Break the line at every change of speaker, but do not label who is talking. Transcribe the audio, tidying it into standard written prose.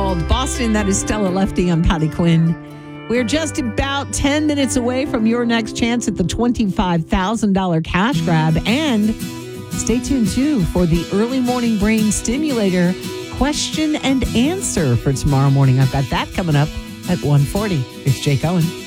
called Boston. That is Stella Lefty. I'm Patty Quinn. We're just about 10 minutes away from your next chance at the $25,000 cash grab. And stay tuned, too, for the early morning brain stimulator question and answer for tomorrow morning. I've got that coming up at 1:40. It's Jake Owen.